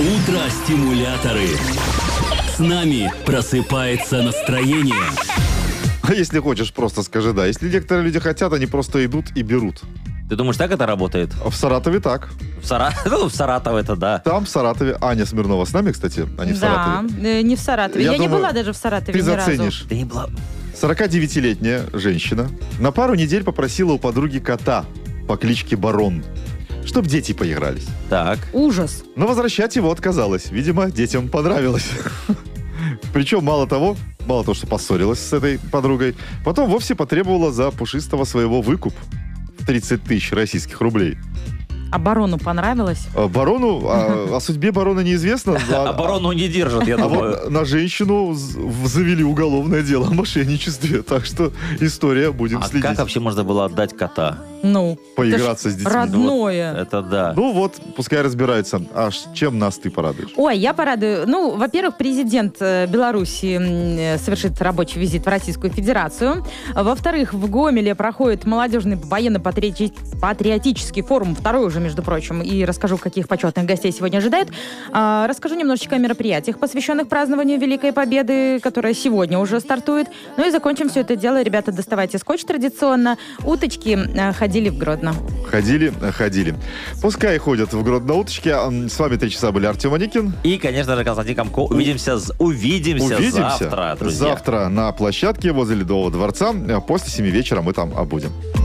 Утро-стимуляторы. С нами просыпается настроение. А если хочешь, просто скажи «да». Если некоторые люди хотят, они просто идут и берут. Ты думаешь, так это работает? В Саратове так. В Саратов это да. Там, в Саратове. Аня Смирнова с нами, кстати, а не в Саратове. Да, не в Саратове. Я не была даже в Саратове Ты ни разу. заценишь. Ты не была... 49-летняя женщина на пару недель попросила у подруги кота по кличке Барон, чтобы дети поигрались. Так. Ужас. Но возвращать его отказалась. Видимо, детям понравилось. Причем мало того, что поссорилась с этой подругой, потом вовсе потребовала за пушистого своего выкуп в 30 тысяч российских рублей. А барону понравилось? Барону, о судьбе барона неизвестно. Оборону не держат, я А думаю. вот на женщину завели уголовное дело о мошенничестве, так что история будем А следить. как вообще можно было отдать кота? Ну, Поиграться с детьми. родное. Это да. Ну вот, пускай разбираются. А чем нас ты порадуешь? Ой, я порадую. Ну, во-первых, президент Беларуси совершит рабочий визит в Российскую Федерацию. Во-вторых, в Гомеле проходит молодежный военно-патриотический форум, второй уже, между прочим, и расскажу, каких почетных гостей сегодня ожидают. Расскажу немножечко о мероприятиях, посвященных празднованию Великой Победы, которая сегодня уже стартует. Ну и закончим все это дело. Ребята, доставайте скотч традиционно. Уточки ходили в Гродно. Ходили. Пускай ходят в Гродно уточки. С вами 3 часа были Артем Аникин. И, конечно же, Константин Комко. Увидимся завтра, друзья. Завтра на площадке возле Ледового дворца. После 7 вечера мы там будем.